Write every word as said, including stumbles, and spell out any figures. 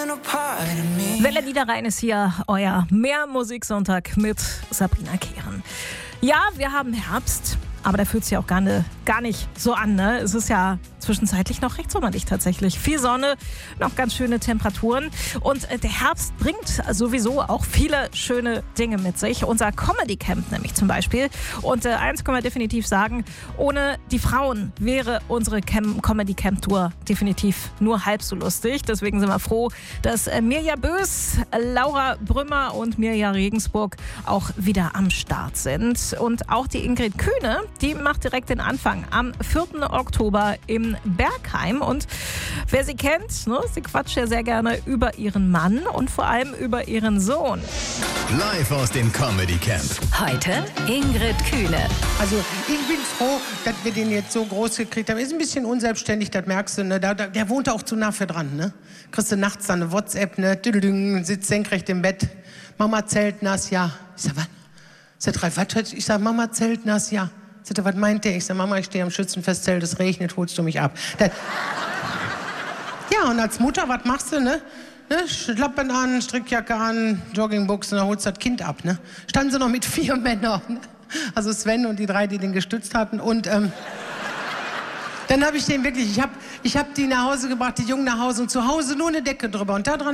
Welle Niederrhein ist hier, euer Mehr-Musiksonntag mit Sabrina Kehren. Ja, wir haben Herbst, aber da fühlt sich auch gar, ne, gar nicht so an. Ne? Es ist ja zwischenzeitlich noch recht sommerlich tatsächlich. Viel Sonne, noch ganz schöne Temperaturen. Und äh, der Herbst bringt sowieso auch viele schöne Dinge mit sich. Unser Comedy Camp nämlich zum Beispiel. Und äh, eins können wir definitiv sagen, ohne die Frauen wäre unsere Cam- Comedy Camp Tour definitiv nur halb so lustig. Deswegen sind wir froh, dass äh, Mirja Bös, Laura Brümmer und Mirja Regensburg auch wieder am Start sind. Und auch die Ingrid Kühne, die macht direkt den Anfang am vierten Oktober im Bergheim. Und wer sie kennt, ne, sie quatscht ja sehr gerne über ihren Mann und vor allem über ihren Sohn. Live aus dem Comedy Camp. Heute Ingrid Kühne. Also ich bin froh, dass wir den jetzt so groß gekriegt haben. Ist ein bisschen unselbstständig, das merkst du. Ne? Da, da, der wohnt auch zu nah für dran. Ne? Kriegst du nachts dann eine WhatsApp, ne? Tüdelüng, sitzt senkrecht im Bett. Mama zeltnass, ja. Ich sag, was? Sagt Ralf, was? Ich sag, Mama zeltnass, ja. Sagt er, was meint der? Ich sag, Mama, ich stehe am Schützenfestzelt, es regnet, holst du mich ab. Das ja, und als Mutter, was machst du, ne? ne? Schlappen an, Strickjacke an, Joggingbuchsen, dann holst du das Kind ab, ne? Standen sie noch mit vier Männern, ne? Also Sven und die drei, die den gestützt hatten. Und ähm, dann habe ich den wirklich, ich habe ich hab die nach Hause gebracht, die Jungen nach Hause und zu Hause nur eine Decke drüber. Und da dran